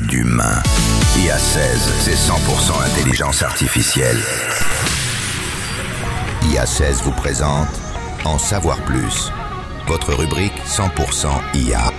d'humain. IA16, c'est 100% intelligence artificielle. IA16 vous présente En savoir plus, votre rubrique 100% IA.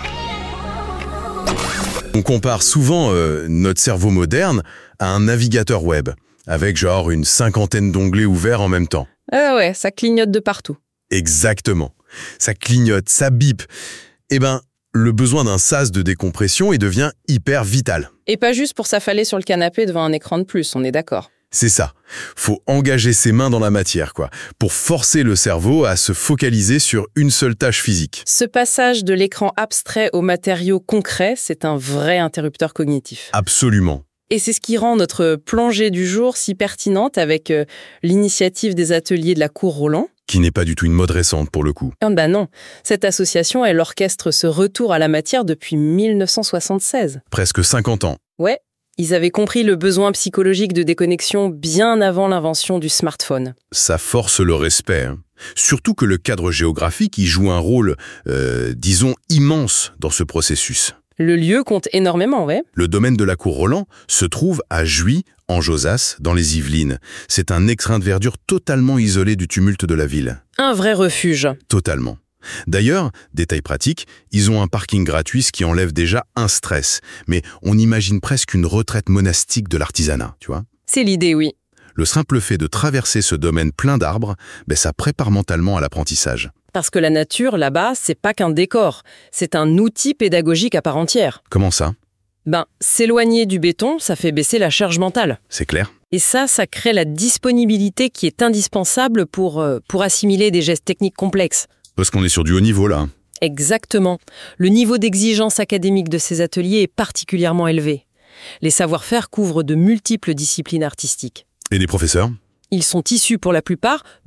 On compare souvent notre cerveau moderne à un navigateur web, avec genre une 50aine d'onglets ouverts en même temps. Ah ouais, ça clignote de partout. Exactement. Ça clignote, ça bip. Eh ben, le besoin d'un sas de décompression il devient hyper vital. Et pas juste pour s'affaler sur le canapé devant un écran de plus, on est d'accord. C'est ça. Faut engager ses mains dans la matière, quoi, pour forcer le cerveau à se focaliser sur une seule tâche physique. Ce passage de l'écran abstrait au matériau concret, c'est un vrai interrupteur cognitif. Absolument. Et c'est ce qui rend notre plongée du jour si pertinente avec l'initiative des ateliers de la Cour Roland. Qui n'est pas du tout une mode récente pour le coup. Ben non, cette association, elle orchestre ce retour à la matière depuis 1976. Presque 50 ans. Ouais, ils avaient compris le besoin psychologique de déconnexion bien avant l'invention du smartphone. Ça force le respect. Surtout que le cadre géographique y joue un rôle, disons, immense dans ce processus. Le lieu compte énormément, ouais. Le domaine de la Cour Roland se trouve à Juis, en Josas, dans les Yvelines. C'est un écrin de verdure totalement isolé du tumulte de la ville. Un vrai refuge. Totalement. D'ailleurs, détail pratique, ils ont un parking gratuit, ce qui enlève déjà un stress. Mais on imagine presque une retraite monastique de l'artisanat, tu vois. C'est l'idée, oui. Le simple fait de traverser ce domaine plein d'arbres, ça prépare mentalement à l'apprentissage. Parce que la nature, là-bas, c'est pas qu'un décor. C'est un outil pédagogique à part entière. Comment ça ? S'éloigner du béton, ça fait baisser la charge mentale. C'est clair ? Et ça crée la disponibilité qui est indispensable pour assimiler des gestes techniques complexes. Parce qu'on est sur du haut niveau, là. Exactement. Le niveau d'exigence académique de ces ateliers est particulièrement élevé. Les savoir-faire couvrent de multiples disciplines artistiques. Et des professeurs ? Ils sont issus pour la plupart